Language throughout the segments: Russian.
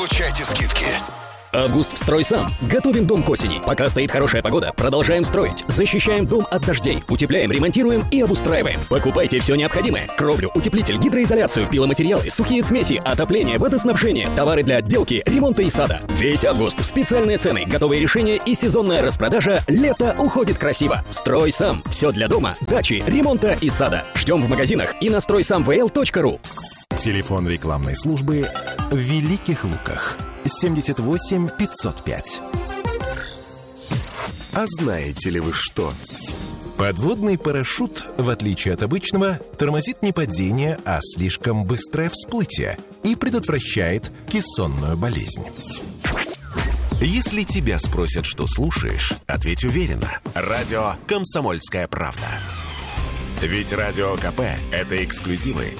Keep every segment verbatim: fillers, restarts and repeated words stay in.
Получайте скидки. Август «Строй сам». Готовим дом к осени. Пока стоит хорошая погода, продолжаем строить. Защищаем дом от дождей. Утепляем, ремонтируем и обустраиваем. Покупайте все необходимое. Кровлю, утеплитель, гидроизоляцию, пиломатериалы, сухие смеси, отопление, водоснабжение, товары для отделки, ремонта и сада. Весь август. Специальные цены, готовые решения и сезонная распродажа. Лето уходит красиво. «Строй сам». Все для дома, дачи, ремонта и сада. Ждем в магазинах и на строй сам вэ эл точка ру. Телефон рекламной службы в Великих Луках. семьдесят восемь пятьсот пять. А знаете ли вы что? Подводный парашют, в отличие от обычного, тормозит не падение, а слишком быстрое всплытие и предотвращает кессонную болезнь. Если тебя спросят, что слушаешь, ответь уверенно. Радио «Комсомольская правда». Ведь Радио КП – это эксклюзивы.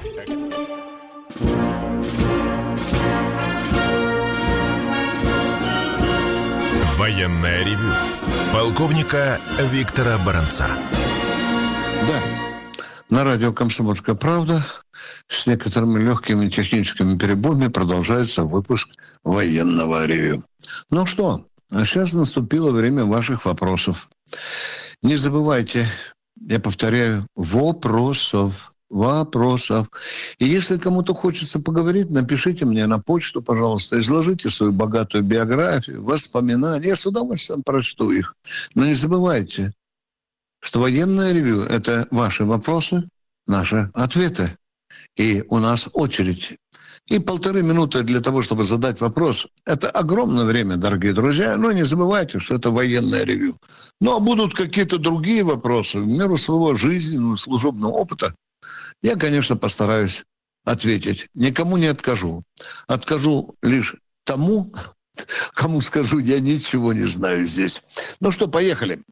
Военное ревю полковника Виктора Баранца. Да, на радио «Комсомольская правда» с некоторыми легкими техническими перебоями продолжается выпуск военного ревю. Ну что, а сейчас наступило время ваших вопросов. Не забывайте, я повторяю, вопросов. Вопросов. И если кому-то хочется поговорить, напишите мне на почту, пожалуйста, изложите свою богатую биографию, воспоминания. Я с удовольствием прочту их. Но не забывайте, что военное ревью – это ваши вопросы, наши ответы. И у нас очередь. И полторы минуты для того, чтобы задать вопрос. Это огромное время, дорогие друзья. Но не забывайте, что это военное ревью. Ну, а будут какие-то другие вопросы в меру своего жизненного, служебного опыта. Я, конечно, постараюсь ответить. Никому не откажу. Откажу лишь тому, кому скажу, я ничего не знаю здесь. Ну что, поехали.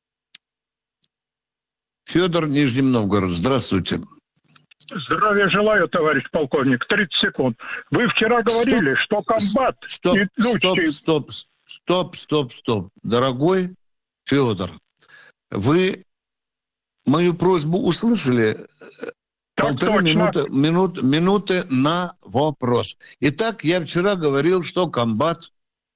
Федор, Нижний Новгород. Здравствуйте. Здравия желаю, товарищ полковник. тридцать секунд. Вы вчера говорили, стоп, что комбат... Стоп, и стоп, стоп, стоп, стоп, стоп. Дорогой Федор, вы мою просьбу услышали? Так Полторы точно. минуты, минут, минуты на вопрос. Итак, я вчера говорил, что комбат...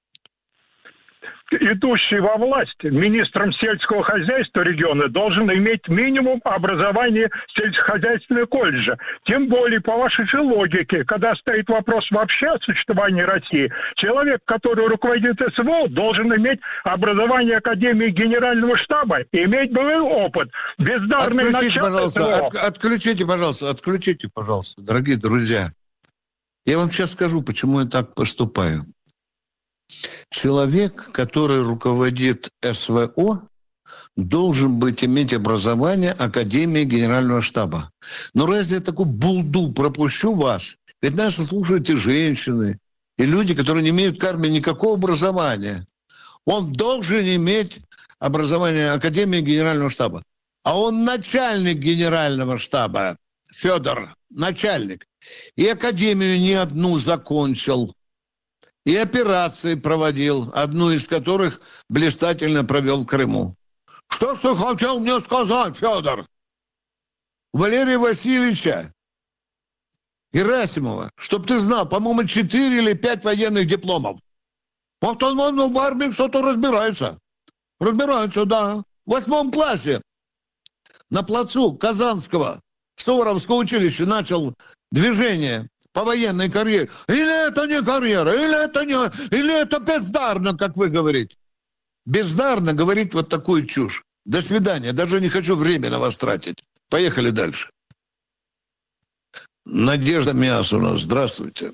Идущий во власть министром сельского хозяйства региона должен иметь минимум образования сельскохозяйственного колледжа. Тем более, по вашей же логике, когда стоит вопрос вообще о существовании России, человек, который руководит эс вэ о, должен иметь образование Академии Генерального штаба и иметь боевой опыт. Бездарный Отключите, пожалуйста, эс вэ о. от, отключите, пожалуйста, отключите, пожалуйста, дорогие друзья. Я вам сейчас скажу, почему я так поступаю. Человек, который руководит эс вэ о, должен быть иметь образование Академии Генерального штаба. Но разве я такую булду пропущу вас? Ведь нас слушают и женщины, и люди, которые не имеют к армии никакого образования. Он должен иметь образование Академии Генерального штаба. А он начальник Генерального штаба, Федор, начальник. И Академию не одну закончил. И операции проводил, одну из которых блистательно провел в Крыму. Что ж ты хотел мне сказать, Федор? Валерия Васильевича Герасимова, чтоб ты знал, по-моему, четыре или пять военных дипломов. Вот он, он в армии что-то разбирается. Разбирается, да. В восьмом классе на плацу Казанского Суворовского училища начал движение по военной карьере. Или это не карьера, или это не, или это бездарно, как вы говорите. Бездарно говорить вот такую чушь. До свидания. Даже не хочу время на вас тратить. Поехали дальше. Надежда Миас у нас. Здравствуйте.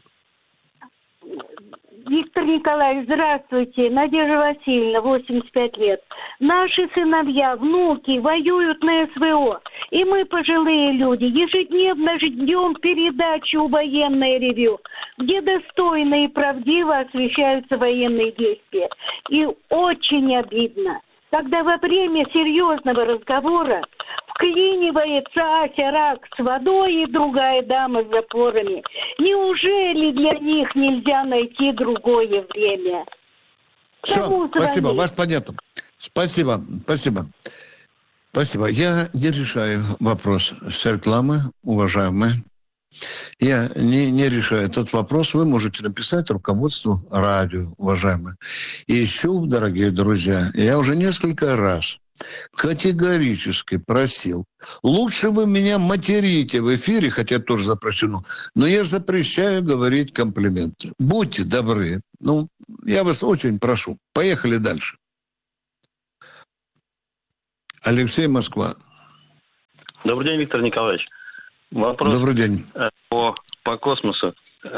Виктор Николаевич, здравствуйте. Надежда Васильевна, восемьдесят пять лет. Наши сыновья, внуки воюют на эс вэ о. И мы, пожилые люди, ежедневно ждем передачу «Военное ревью», где достойно и правдиво освещаются военные действия. И очень обидно, когда во время серьезного разговора вклинивается Ася Рак с водой и другая дама с запорами. Неужели для них нельзя найти другое время? Все, спасибо, вас понятно. Спасибо, спасибо. Спасибо. Я не решаю вопрос с рекламы, уважаемые. Я не, не решаю этот вопрос. Вы можете написать руководству радио, уважаемые. И еще, дорогие друзья, я уже несколько раз категорически просил. Лучше вы меня материте в эфире, хотя тоже запрещено, но я запрещаю говорить комплименты. Будьте добры. Ну, я вас очень прошу. Поехали дальше. Алексей, Москва. Добрый день, Виктор Николаевич. Вопрос Добрый день. По, по космосу.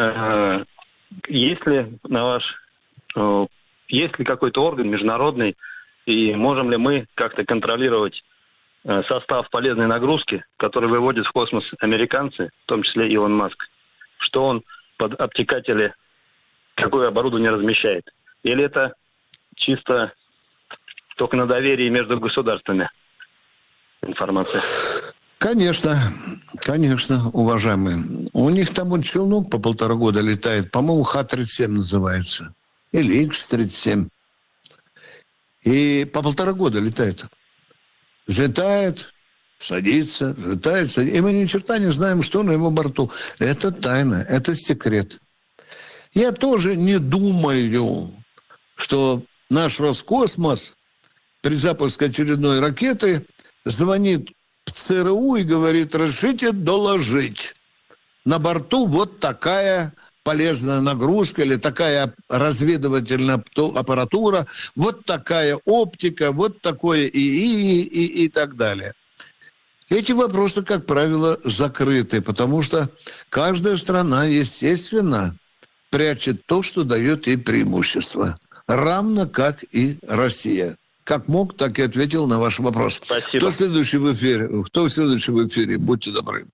Есть ли, на ваш, есть ли какой-то орган международный, и можем ли мы как-то контролировать состав полезной нагрузки, который выводят в космос американцы, в том числе Илон Маск? Что он под обтекатели, какое оборудование размещает? Или это чисто только на доверии между государствами информация? Конечно, конечно, уважаемые. У них там вот челнок по полтора года летает, по-моему, Х тридцать семь называется, или Икс тридцать семь. И по полтора года летает. Взлетает, садится, взлетает, садится. И мы ни черта не знаем, что на его борту. Это тайна, это секрет. Я тоже не думаю, что наш Роскосмос при запуске очередной ракеты звонит в ЦРУ и говорит: разрешите доложить. На борту вот такая полезная нагрузка или такая разведывательная аппаратура, вот такая оптика, вот такое ИИ и, и так далее. Эти вопросы, как правило, закрыты, потому что каждая страна, естественно, прячет то, что дает ей преимущество. Равно как и Россия. Как мог, так и ответил на ваш вопрос. Спасибо. Кто следующий в эфире? Кто следующий в эфире? Будьте добры.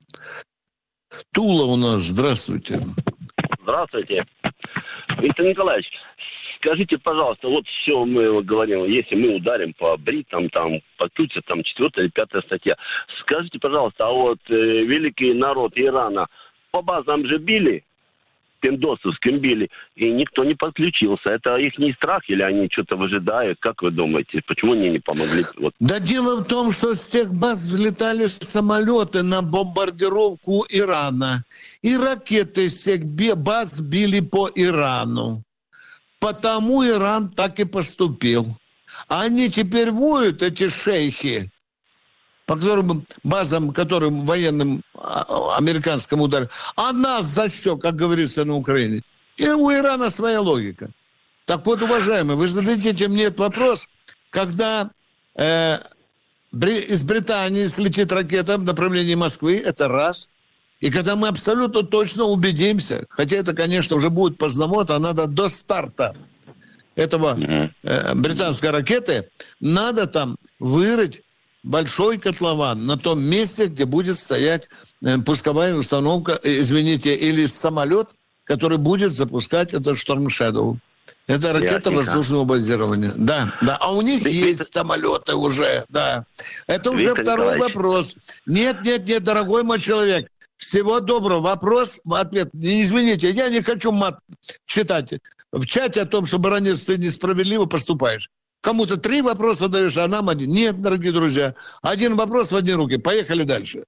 Тула у нас. Здравствуйте. Здравствуйте. Виктор Николаевич, скажите, пожалуйста, вот все мы говорим, если мы ударим по бритам, там, по Турции, там, четвертая или пятая статья. Скажите, пожалуйста, а вот э, великий народ Ирана по базам же били, пиндосовским били, и никто не подключился. Это их не страх или они что-то выжидают? Как вы думаете, почему они не помогли? Вот. Да дело в том, что с тех баз взлетали самолеты на бомбардировку Ирана. И ракеты с тех баз били по Ирану. Потому Иран так и поступил. А они теперь воют, эти шейхи, по которым базам, которым военным американским ударом. А нас за что, как говорится на Украине? И у Ирана своя логика. Так вот, уважаемые, вы зададите мне этот вопрос, когда э, из Британии слетит ракета в направлении Москвы, это раз. И когда мы абсолютно точно убедимся, хотя это, конечно, уже будет поздновато, а надо до старта этого э, британской ракеты, надо там вырыть большой котлован на том месте, где будет стоять э, пусковая установка, э, извините, или самолет, который будет запускать этот Storm Shadow. Это ракета Ясненько. Воздушного базирования. Да, да. А у них Виктор... есть самолеты уже, да. Это уже Виктор второй Николаевич. Вопрос. Нет, нет, нет, дорогой мой человек. Всего доброго. Вопрос, ответ. Извините, я не хочу мат читать в чате о том, что, баронец, ты несправедливо поступаешь. Кому-то три вопроса даешь, а нам один. Нет, дорогие друзья. Один вопрос в одни руки. Поехали дальше.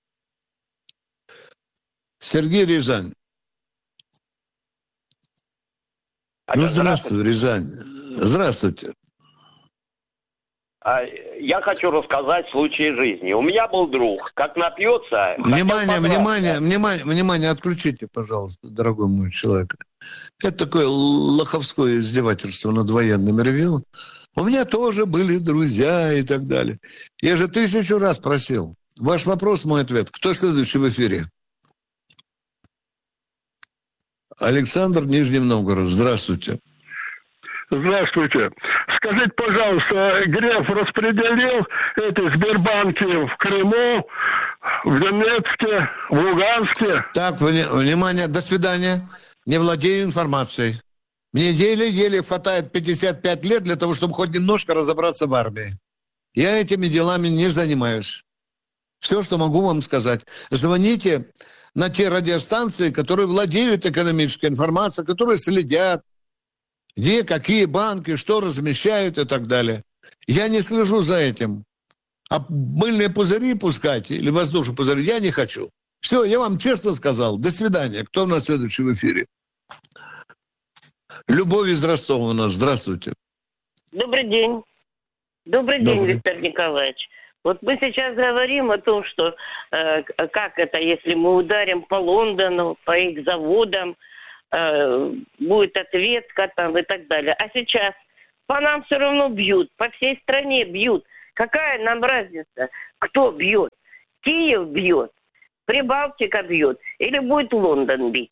Сергей, Рязань. Алло, ну, здравствуй, Рязань. Здравствуйте. Я хочу рассказать случай жизни. У меня был друг, как напьется... Внимание, внимание, внимание, внимание, отключите, пожалуйста, дорогой мой человек. Это такое лоховское издевательство над военным ревью. У меня тоже были друзья и так далее. Я же тысячу раз просил. Ваш вопрос, мой ответ. Кто следующий в эфире? Александр, Нижний Новгород. Здравствуйте. Здравствуйте. Скажите, пожалуйста, Греф распределил эти Сбербанки в Крыму, в Донецке, в Луганске? Так, внимание, до свидания. Не владею информацией. Мне еле-еле хватает пятьдесят пять лет для того, чтобы хоть немножко разобраться в армии. Я этими делами не занимаюсь. Все, что могу вам сказать. Звоните на те радиостанции, которые владеют экономической информацией, которые следят, где, какие банки, что размещают и так далее. Я не слежу за этим. А мыльные пузыри пускать или воздушные пузыри я не хочу. Все, я вам честно сказал. До свидания. Кто у нас следующий в эфире? Любовь из Ростова у нас. Здравствуйте. Добрый день. Добрый, Добрый день, Виктор Николаевич. Вот мы сейчас говорим о том, что э, как это, если мы ударим по Лондону, по их заводам, э, будет ответка там и так далее. А сейчас по нам все равно бьют, по всей стране бьют. Какая нам разница, кто бьет? Киев бьет, Прибалтика бьет или будет Лондон бить?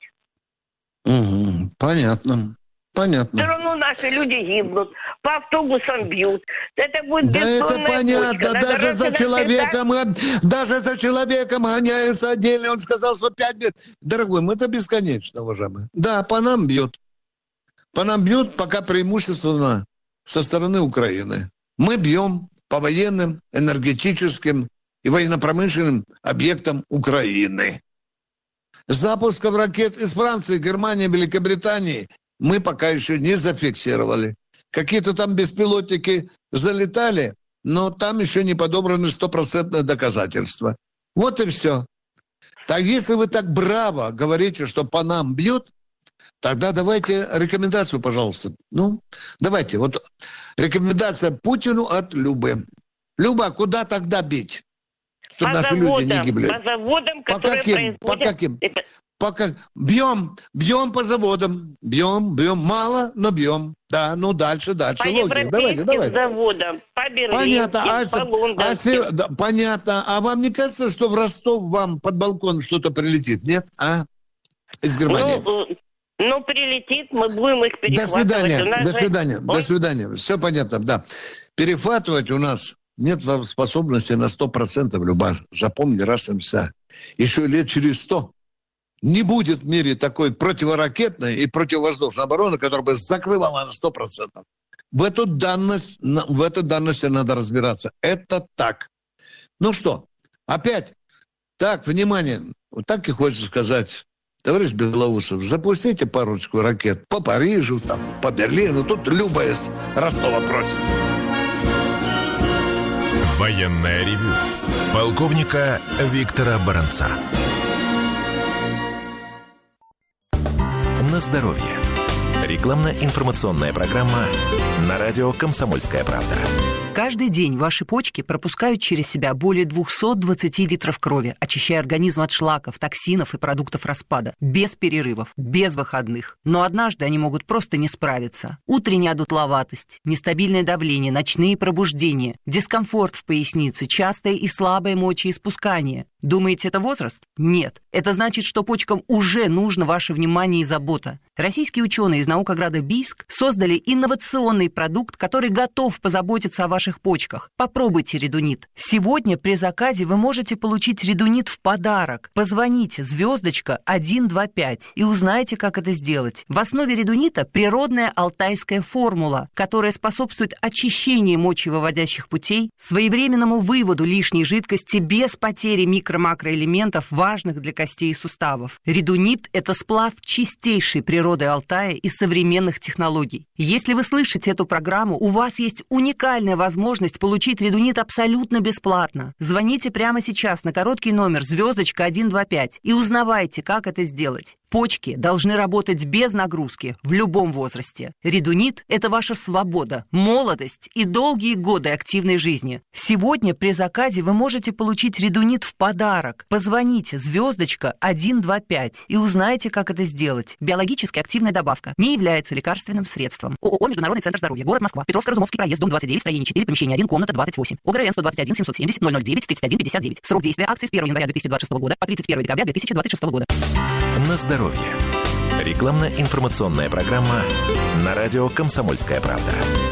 Угу, понятно. Понятно. Все равно наши люди гибнут, по автобусам бьют. Это будет да это понятно, точка. даже за человеком, так... даже за человеком гоняются отдельно. Он сказал, что пять лет. Дорогой, мы это бесконечно, уважаемые. Да, по нам бьет. По нам бьет, пока преимущественно со стороны Украины. Мы бьем по военным, энергетическим и военно-промышленным объектам Украины. Запусков ракет из Франции, Германии, Великобритании мы пока еще не зафиксировали. Какие-то там беспилотники залетали, но там еще не подобраны стопроцентные доказательства. Вот и все. Так если вы так браво говорите, что по нам бьют, тогда давайте рекомендацию, пожалуйста. Ну, давайте. Вот рекомендация Путину от Любы. Люба, куда тогда бить? Чтобы по наши заводам, люди не гибли. По заводам, по которые каким? производят... По каким? Это... По как... Бьем, бьем по заводам. Бьем, бьем. Мало, но бьем. Да, ну дальше, дальше. По логика. Давайте, давайте. заводам, по Берлину, понятно. А, по Лондонским. А, да, понятно. А вам не кажется, что в Ростов вам под балкон что-то прилетит? Нет? А? Из Германии? Ну, ну прилетит, мы будем их перехватывать. До свидания, до же... свидания, Ой. до свидания. Все понятно, да. Перехватывать у нас нет способности на сто процентов, Люба. Запомни раз и вся. Еще лет через сто не будет в мире такой противоракетной и противовоздушной обороны, которая бы закрывала на сто процентов. В эту данность, в этой данности надо разбираться. Это так. Ну что, опять. Так, внимание. Вот так и хочется сказать. Товарищ Белоусов, запустите парочку ракет по Парижу, там, по Берлину. Тут Люба из Ростова просит. Военное ревю полковника Виктора Баранца. На здоровье. Рекламно-информационная программа на радио «Комсомольская правда». Каждый день ваши почки пропускают через себя более двести двадцать литров крови, очищая организм от шлаков, токсинов и продуктов распада. Без перерывов, без выходных. Но однажды они могут просто не справиться. Утренняя дутловатость, нестабильное давление, ночные пробуждения, дискомфорт в пояснице, частое и слабое мочеиспускание. Думаете, это возраст? Нет. Это значит, что почкам уже нужно ваше внимание и забота. Российские ученые из наукограда Бийск создали инновационный продукт, который готов позаботиться о ваших почках. Попробуйте редунит. Сегодня при заказе вы можете получить редунит в подарок. Позвоните звездочка один два пять и узнайте, как это сделать. В основе редунита природная алтайская формула, которая способствует очищению мочевыводящих путей, своевременному выводу лишней жидкости без потери микро-макроэлементов, важных для костей и суставов. Редунит – это сплав чистейшей природы Алтая и современных технологий. Если вы слышите эту программу, у вас есть уникальная возможность получить редунит абсолютно бесплатно. Звоните прямо сейчас на короткий номер звездочка один два пять и узнавайте, как это сделать. Почки должны работать без нагрузки в любом возрасте. Редунит – это ваша свобода, молодость и долгие годы активной жизни. Сегодня при заказе вы можете получить редунит в подарок. Позвоните звездочка один два пять и узнайте, как это сделать. Биологически активная добавка. Не является лекарственным средством. ООО «Международный центр здоровья», город Москва, Петровско-Разумовский проезд, дом двадцать девять, строение четыре, помещение один, комната двадцать восемь. ОГРН сто двадцать один семьсот семьдесят ноль ноль девять тридцать один пятьдесят девять. Срок действия акции с первого января две тысячи двадцать шестого года по тридцать первое декабря две тысячи двадцать шестого года. На здоровье. Рекламно-информационная программа на радио «Комсомольская правда».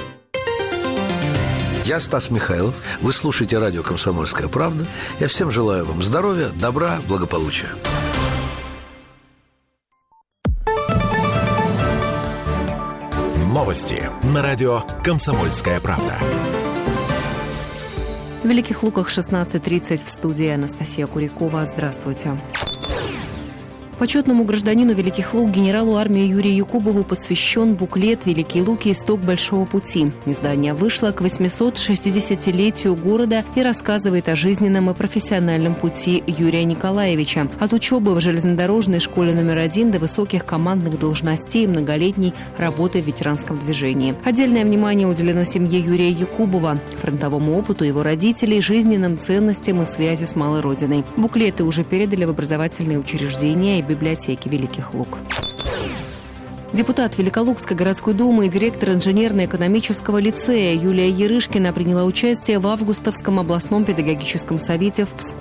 Я Стас Михайлов. Вы слушаете радио «Комсомольская правда». Я всем желаю вам здоровья, добра, благополучия. Новости на радио «Комсомольская правда». В Великих Луках шестнадцать тридцать, в студии Анастасия Курякова. Здравствуйте. Почетному гражданину Великих Луг, генералу армии Юрию Якубову, посвящен буклет «Великие Луки. Исток большого пути». Издание вышло к восьмисот шестидесятилетию города и рассказывает о жизненном и профессиональном пути Юрия Николаевича. От учебы в железнодорожной школе номер один до высоких командных должностей и многолетней работы в ветеранском движении. Отдельное внимание уделено семье Юрия Якубова, фронтовому опыту его родителей, жизненным ценностям и связи с малой родиной. Буклеты уже передали в образовательные учреждения и библиотеки Великих Луг. Депутат Великолукской городской думы и директор инженерно-экономического лицея Юлия Ярышкина приняла участие в августовском областном педагогическом совете в Пскове.